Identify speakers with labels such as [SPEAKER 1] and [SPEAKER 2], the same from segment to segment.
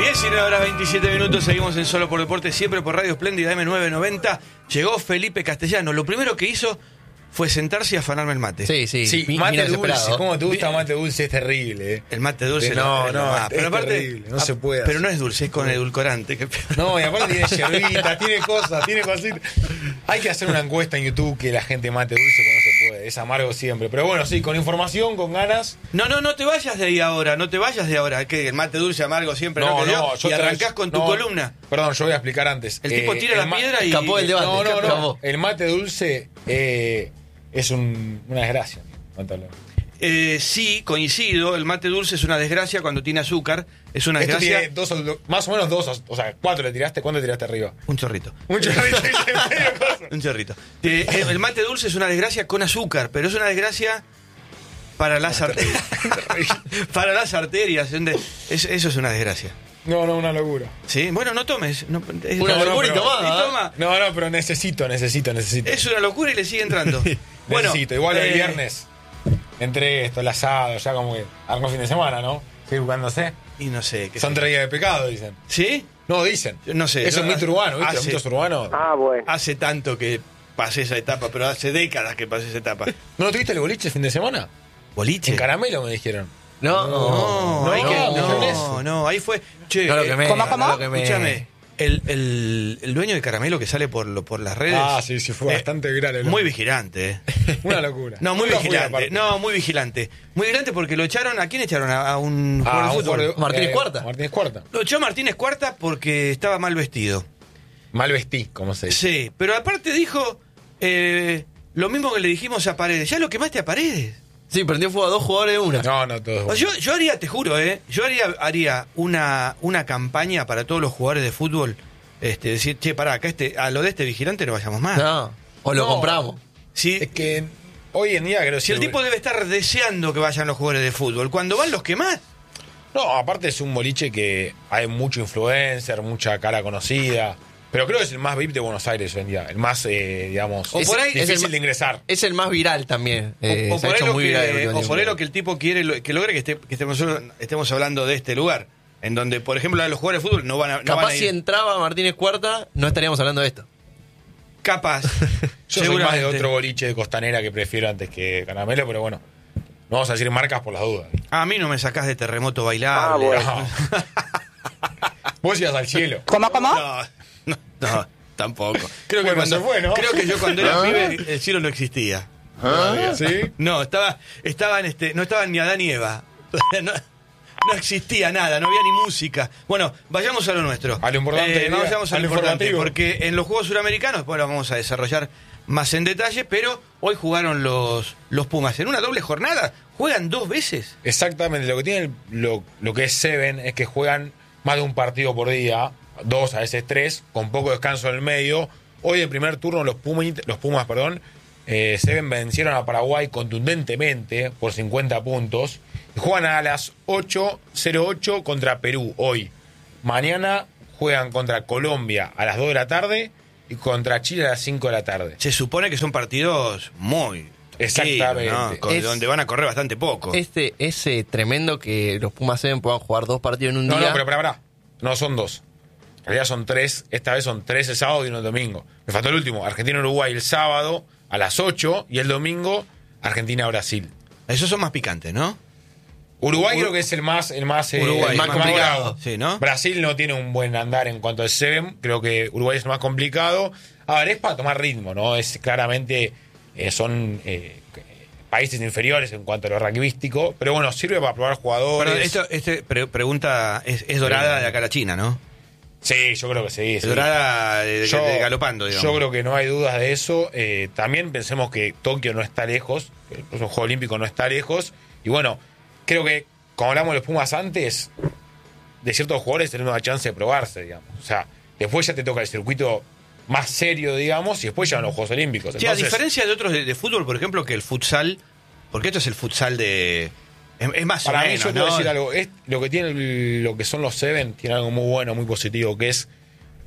[SPEAKER 1] 19:27, seguimos en Solo por Deporte, siempre por Radio Espléndida M990. Llegó Felipe Castellano. Lo primero que hizo fue sentarse y afanarme el mate.
[SPEAKER 2] Sí, mate dulce. ¿Cómo te gusta mate dulce? Es terrible.
[SPEAKER 1] El mate dulce
[SPEAKER 2] no,
[SPEAKER 1] pero aparte,
[SPEAKER 2] terrible, no se puede.
[SPEAKER 1] Pero no es dulce, es con edulcorante.
[SPEAKER 2] No, y aparte tiene yerbita, tiene cositas. Hay que hacer una encuesta en YouTube que la gente mate dulce, porque no se puede. Es amargo siempre. Pero bueno, sí, con información, con ganas.
[SPEAKER 1] No te vayas de ahí ahora, que el mate dulce amargo siempre y arrancás con tu columna.
[SPEAKER 2] Perdón, yo voy a explicar antes.
[SPEAKER 1] El tipo tira la piedra y
[SPEAKER 3] escapó el debate.
[SPEAKER 2] No. El mate dulce es una desgracia.
[SPEAKER 1] Sí, coincido. El mate dulce es una desgracia cuando tiene azúcar. Es una desgracia.
[SPEAKER 2] Tiene más o menos 2, o sea, 4 le tiraste. ¿Cuánto tiraste arriba?
[SPEAKER 1] Un chorrito. Un chorrito. El mate dulce es una desgracia con azúcar, pero es una desgracia para las arterias. Para las arterias. Eso es una desgracia.
[SPEAKER 2] No, una locura.
[SPEAKER 1] Sí, bueno, no tomes.
[SPEAKER 3] Una locura y toma.
[SPEAKER 2] No, pero necesito.
[SPEAKER 1] Es una locura y le sigue entrando. Bueno,
[SPEAKER 2] necesito. Igual el viernes, entre esto, el asado, ya como que armó fin de semana, ¿no? Sí, jugándose.
[SPEAKER 1] Y no sé.
[SPEAKER 2] Son 3 días de pecado, dicen.
[SPEAKER 1] ¿Sí?
[SPEAKER 2] No, dicen.
[SPEAKER 1] No sé.
[SPEAKER 2] Eso es mito urbano, ¿viste? Los mitos urbanos.
[SPEAKER 4] Bueno.
[SPEAKER 1] Hace tanto que pasé esa etapa, pero hace décadas que pasé esa etapa.
[SPEAKER 2] ¿No tuviste el boliche el fin de semana?
[SPEAKER 1] ¿Boliche?
[SPEAKER 2] En Caramelo me dijeron.
[SPEAKER 1] No, ahí fue. Che,
[SPEAKER 3] No lo quemé.
[SPEAKER 4] ¿Cómo?
[SPEAKER 1] Escúchame, el dueño de Caramelo que sale por las redes.
[SPEAKER 2] Sí, fue bastante viral.
[SPEAKER 1] Muy vigilante.
[SPEAKER 2] Una locura.
[SPEAKER 1] No, muy vigilante. Muy vigilante. Muy vigilante porque lo echaron. ¿A quién echaron? A un jugador de fútbol.
[SPEAKER 3] Martínez Cuarta.
[SPEAKER 2] Martínez Cuarta.
[SPEAKER 1] Lo echó Martínez Cuarta porque estaba mal vestido.
[SPEAKER 2] Mal vestí, como se dice.
[SPEAKER 1] Sí, pero aparte dijo lo mismo que le dijimos a Paredes. Ya lo quemaste a Paredes.
[SPEAKER 3] Sí, prendió fuego a 2 jugadores de una.
[SPEAKER 2] No, todos.
[SPEAKER 1] Yo haría, te juro, yo haría una campaña para todos los jugadores de fútbol. Decir, che, pará, acá a lo de este vigilante no vayamos más.
[SPEAKER 3] No, o lo compramos.
[SPEAKER 1] Sí.
[SPEAKER 2] Es que hoy en día creo que...
[SPEAKER 1] Si el tipo debe estar deseando que vayan los jugadores de fútbol. Cuando van los que más.
[SPEAKER 2] No, aparte es un boliche que hay mucho influencer, mucha cara conocida. Pero creo que es el más VIP de Buenos Aires hoy en día. El más, digamos, difícil de ingresar.
[SPEAKER 3] Es el más viral también.
[SPEAKER 1] O por ahí lo que el tipo quiere que logre que estemos hablando de este lugar. En donde, por ejemplo, los jugadores de fútbol no van a ir.
[SPEAKER 3] Capaz si entraba Martínez Cuarta, no estaríamos hablando de esto.
[SPEAKER 1] Capaz.
[SPEAKER 2] Yo soy más de otro boliche de Costanera que prefiero antes que Caramelo, pero bueno, no vamos a decir marcas por las dudas.
[SPEAKER 1] A mí no me sacás de Terremoto bailable.
[SPEAKER 2] Bueno. Vos ibas al cielo.
[SPEAKER 4] ¿Cómo?
[SPEAKER 1] No, tampoco.
[SPEAKER 2] Creo que
[SPEAKER 1] Creo que yo cuando era pibe el cielo no existía.
[SPEAKER 2] ¿Sí?
[SPEAKER 1] No, no estaban ni Adán ni Eva. No existía nada, no había ni música. Bueno, vayamos a lo nuestro.
[SPEAKER 2] A lo importante.
[SPEAKER 1] Vayamos a lo importante,
[SPEAKER 2] informativo.
[SPEAKER 1] porque en los Juegos Suramericanos, después lo vamos a desarrollar más en detalle, pero hoy jugaron los Pumas en una doble jornada. ¿Juegan 2 veces?
[SPEAKER 2] Exactamente, lo que tiene lo que es Seven es que juegan más de un partido por día, 2, a veces 3, con poco descanso en el medio. Hoy en primer turno los Pumas, Seven vencieron a Paraguay contundentemente por 50 puntos. Y juegan a las 8:08 contra Perú hoy. Mañana juegan contra Colombia a las 2 de la tarde y contra Chile a las 5 de la tarde.
[SPEAKER 1] Se supone que son partidos muy...
[SPEAKER 2] Exactamente.
[SPEAKER 1] ¿no? Donde van a correr bastante poco.
[SPEAKER 3] Es tremendo que los Pumas 7 puedan jugar 2 partidos en un día.
[SPEAKER 2] No, pero pará. No son 2. En realidad son 3. Esta vez son 3 el sábado y 1 el domingo. Me faltó el último. Argentina-Uruguay el sábado a las 8 y el domingo Argentina-Brasil.
[SPEAKER 1] Esos son más picantes, ¿no?
[SPEAKER 2] Uruguay creo que es el más
[SPEAKER 3] complicado.
[SPEAKER 1] Sí, ¿no?
[SPEAKER 2] Brasil no tiene un buen andar en cuanto al Seven. Creo que Uruguay es el más complicado. A ver, es para tomar ritmo, ¿no? Es claramente son países inferiores en cuanto a lo rugbyístico, pero bueno, sirve para probar jugadores.
[SPEAKER 1] Pero pregunta es dorada de acá a la China, ¿no?
[SPEAKER 2] Sí, yo creo que sí.
[SPEAKER 1] Dorada de galopando, digamos.
[SPEAKER 2] Yo creo que no hay dudas de eso. También pensemos que Tokio no está lejos, el próximo Juego Olímpico no está lejos. Y bueno, creo que, como hablamos de los Pumas antes, de ciertos jugadores tenemos una chance de probarse, digamos. O sea, después ya te toca el circuito más serio, digamos, y después ya van los Juegos Olímpicos.
[SPEAKER 1] Sí, a diferencia de otros de fútbol, por ejemplo, que el futsal, porque esto es el futsal de... Es más
[SPEAKER 2] para
[SPEAKER 1] o
[SPEAKER 2] mí,
[SPEAKER 1] menos,
[SPEAKER 2] yo te voy a decir algo. Lo que son los Seven tiene algo muy bueno, muy positivo, que es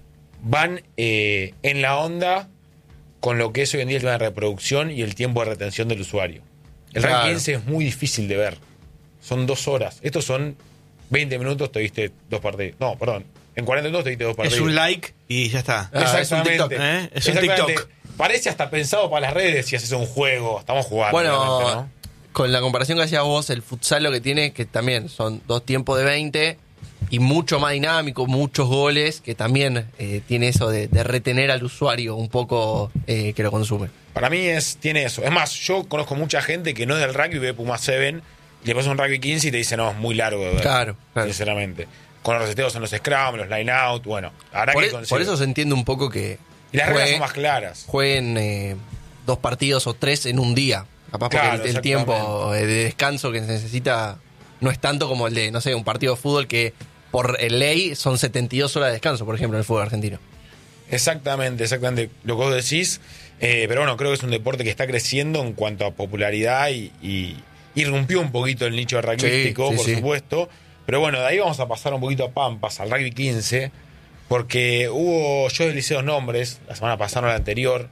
[SPEAKER 2] van en la onda con lo que es hoy en día el tema de reproducción y el tiempo de retención del usuario. El ranking 15 es muy difícil de ver. Son 2 horas. Estos son 20 minutos te viste 2 partidos. No, perdón. En 40 minutos te viste 2 partidos.
[SPEAKER 1] Es un like y ya está.
[SPEAKER 2] Exactamente.
[SPEAKER 3] es un TikTok,
[SPEAKER 1] Es un TikTok.
[SPEAKER 2] Parece hasta pensado para las redes si haces un juego. Estamos jugando.
[SPEAKER 3] Bueno,
[SPEAKER 2] ¿no?
[SPEAKER 3] con la comparación que hacías vos, el futsal lo que tiene es que también son 2 tiempos de 20 y mucho más dinámico, muchos goles, que también tiene eso de retener al usuario un poco que lo consume.
[SPEAKER 2] Para mí tiene eso. Es más, yo conozco mucha gente que no es del rugby y ve Puma 7 y le pasa un rugby 15 y te dice, no, es muy largo de ver.
[SPEAKER 3] Claro.
[SPEAKER 2] Sinceramente. Con los reseteos en los scrum, los line out, bueno. Habrá que conseguir.
[SPEAKER 3] Por eso se entiende un poco que
[SPEAKER 2] Y las reglas son más claras.
[SPEAKER 3] jueguen 2 partidos o 3 en un día. Capaz
[SPEAKER 2] Claro,
[SPEAKER 3] porque el tiempo de descanso que se necesita no es tanto como el de, no sé, un partido de fútbol que por ley son 72 horas de descanso, por ejemplo, en el fútbol argentino.
[SPEAKER 2] Exactamente lo que vos decís. Pero bueno, creo que es un deporte que está creciendo en cuanto a popularidad y irrumpió un poquito el nicho rugbyístico, por supuesto. Pero bueno, de ahí vamos a pasar un poquito a Pampas, al rugby 15, porque yo deslicé 2 nombres, la semana pasada, no la anterior,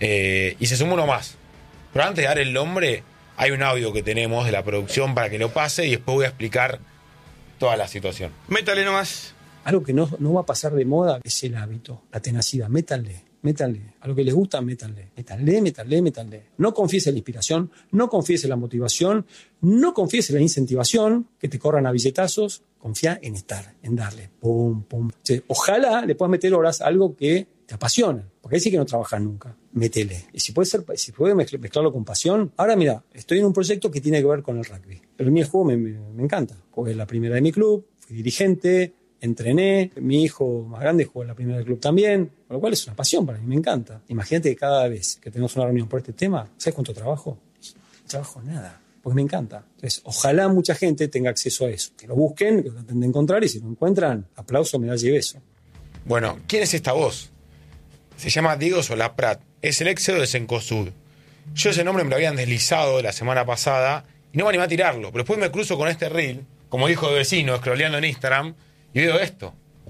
[SPEAKER 2] y se sumó uno más. Pero antes de dar el nombre, hay un audio que tenemos de la producción para que lo pase y después voy a explicar toda la situación.
[SPEAKER 1] Métale nomás.
[SPEAKER 4] Algo que no va a pasar de moda es el hábito, la tenacidad. Métanle. A lo que les gusta, métanle. Métanle. No confíes en la inspiración, no confíes en la motivación, no confíes en la incentivación, que te corran a billetazos. Confía en estar, en darle. Pum. Ojalá le puedas meter horas a algo que te apasiona, porque ahí sí que no trabajas nunca. Métele. Y si puede mezclarlo con pasión. Ahora mira, estoy en un proyecto que tiene que ver con el rugby. Pero a mí el juego me encanta. Jugué la primera de mi club, fui dirigente, entrené, mi hijo más grande jugó en la primera del club también, con lo cual es una pasión para mí, me encanta. Imagínate que cada vez que tenemos una reunión por este tema, ¿sabes cuánto trabajo? No trabajo nada, porque me encanta. Entonces, ojalá mucha gente tenga acceso a eso. Que lo busquen, que lo traten de encontrar y si lo encuentran, aplauso, medalla y beso.
[SPEAKER 2] Bueno, ¿quién es esta voz? Se llama Diego Solaprat, es el ex CEO de Cencosud. Yo ese nombre me lo habían deslizado la semana pasada y no me animé a tirarlo, pero después me cruzo con este reel, como hijo de vecino, scrolleando en Instagram, y veo esto.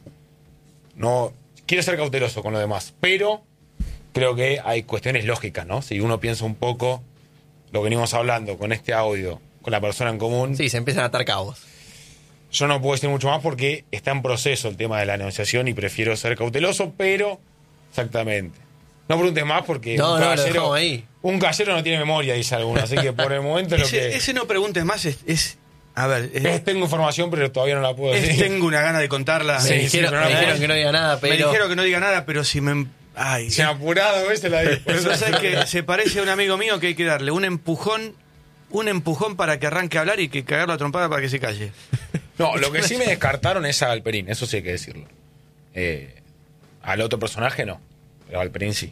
[SPEAKER 2] No quiero ser cauteloso con lo demás, pero creo que hay cuestiones lógicas, ¿no? Si uno piensa un poco lo que venimos hablando con este audio, con la persona en común.
[SPEAKER 3] Sí, se empiezan a atar cabos.
[SPEAKER 2] Yo no puedo decir mucho más porque está en proceso el tema de la negociación y prefiero ser cauteloso, pero exactamente. No preguntes más porque
[SPEAKER 3] lo dejamos ahí.
[SPEAKER 2] Un caballero no tiene memoria, dice alguno, así que por el momento
[SPEAKER 1] ese no preguntes más es a ver,
[SPEAKER 2] tengo información, pero todavía no la puedo decir.
[SPEAKER 1] Tengo una gana de contarla.
[SPEAKER 3] Me dijeron que no diga nada, pero...
[SPEAKER 1] Me dijeron que no diga nada, pero si me... Ay,
[SPEAKER 2] se ha apurado, ese la dijo.
[SPEAKER 1] Eso sabes que se parece a un amigo mío que hay que darle un empujón para que arranque a hablar y que cagarlo a trompada para que se calle.
[SPEAKER 2] No, lo que sí me descartaron es a Galperín, eso sí hay que decirlo. Al otro personaje no, pero a Galperín sí.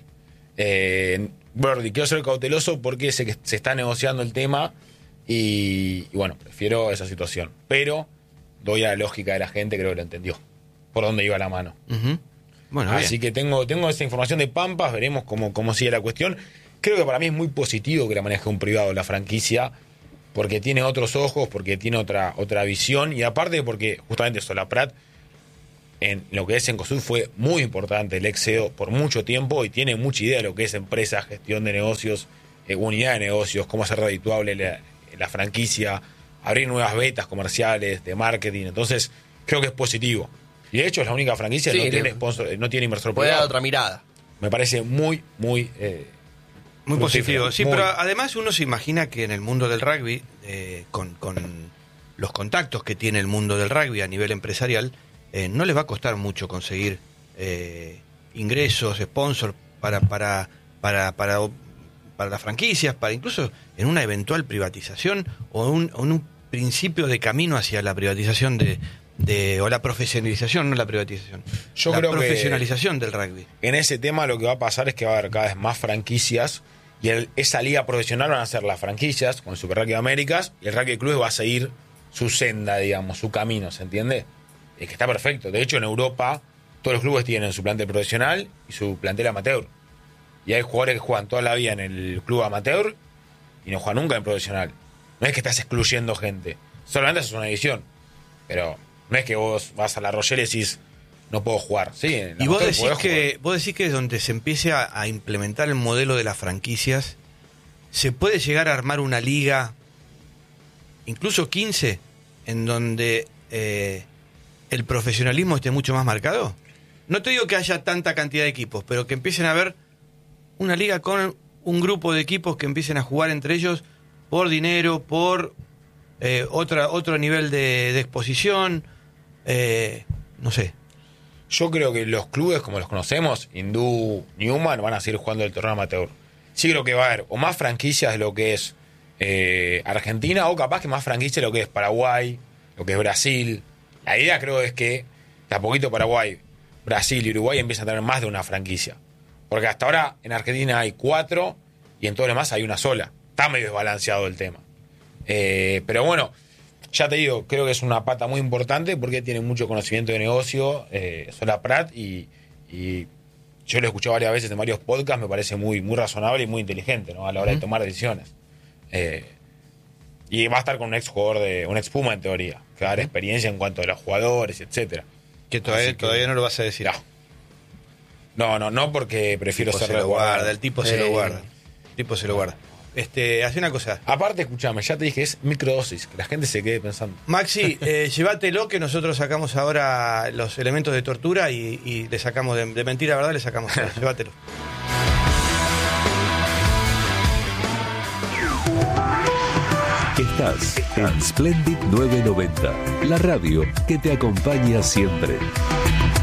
[SPEAKER 2] Brody, quiero ser cauteloso porque sé que se está negociando el tema y bueno, prefiero esa situación. Pero doy a la lógica de la gente, creo que lo entendió. Por dónde iba la mano.
[SPEAKER 1] Uh-huh. Bueno,
[SPEAKER 2] así que tengo esa información de Pampas, veremos cómo sigue la cuestión. Creo que para mí es muy positivo que la maneje un privado la franquicia, porque tiene otros ojos, porque tiene otra visión, y aparte porque justamente Solaprat, en lo que es Cencosud, fue muy importante el ex CEO por mucho tiempo y tiene mucha idea de lo que es empresa, gestión de negocios, unidad de negocios, cómo hacer redituable la franquicia, abrir nuevas vetas comerciales, de marketing. Entonces, creo que es positivo. Y de hecho es la única franquicia que no tiene sponsor, no tiene inversor
[SPEAKER 3] puede
[SPEAKER 2] privado.
[SPEAKER 3] dar otra mirada.
[SPEAKER 2] Me parece muy
[SPEAKER 1] positivo. Sí, pero además uno se imagina que en el mundo del rugby, con los contactos que tiene el mundo del rugby a nivel empresarial, no les va a costar mucho conseguir ingresos, sponsors para las franquicias, para incluso en una eventual privatización o un principio de camino hacia la privatización o la profesionalización, no la privatización.
[SPEAKER 2] Yo
[SPEAKER 1] la
[SPEAKER 2] creo
[SPEAKER 1] profesionalización del rugby.
[SPEAKER 2] En ese tema lo que va a pasar es que va a haber cada vez más franquicias y esa liga profesional van a ser las franquicias con el Super Rugby Américas y el Rugby Club va a seguir su senda, digamos, su camino, ¿se entiende? Es que está perfecto. De hecho, en Europa todos los clubes tienen su plantel profesional y su plantel amateur. Y hay jugadores que juegan toda la vida en el club amateur y no juegan nunca en profesional. No es que estás excluyendo gente. Solamente haces una división. Pero no es que vos vas a la Rochelle y decís, no puedo jugar. Sí,
[SPEAKER 1] y vos decís que donde se empiece a implementar el modelo de las franquicias, se puede llegar a armar una liga, incluso 15, en donde el profesionalismo esté mucho más marcado? No te digo que haya tanta cantidad de equipos, pero que empiecen a haber una liga con un grupo de equipos que empiecen a jugar entre ellos por dinero, por otro nivel de exposición, no sé.
[SPEAKER 2] Yo creo que los clubes como los conocemos, Hindú, Newman, van a seguir jugando el torneo amateur. Sí creo que va a haber o más franquicias de lo que es Argentina, o capaz que más franquicias de lo que es Paraguay, lo que es Brasil. La idea creo es que de a poquito Paraguay, Brasil y Uruguay empiezan a tener más de una franquicia. Porque hasta ahora en Argentina hay 4 y en todo lo demás hay una sola. Está medio desbalanceado el tema. Pero bueno, ya te digo, creo que es una pata muy importante porque tiene mucho conocimiento de negocio, Solá Prat, y yo lo he escuchado varias veces en varios podcasts, me parece muy, muy razonable y muy inteligente, ¿no? A la hora de tomar decisiones. Y va a estar con un ex jugador un ex Puma en teoría, que va a dar experiencia en cuanto a los jugadores, etcétera.
[SPEAKER 1] Que todavía no lo vas a decir.
[SPEAKER 2] No, porque prefiero ser resguardado.
[SPEAKER 1] El tipo se lo guarda. El tipo se lo guarda. Hace una cosa.
[SPEAKER 2] Aparte, escuchame, ya te dije, es microdosis, que la gente se quede pensando.
[SPEAKER 1] Maxi, llévatelo, que nosotros sacamos ahora los elementos de tortura y le sacamos de mentira, ¿verdad? Le sacamos. Llévatelo.
[SPEAKER 5] Estás en Splendid 990, la radio que te acompaña siempre.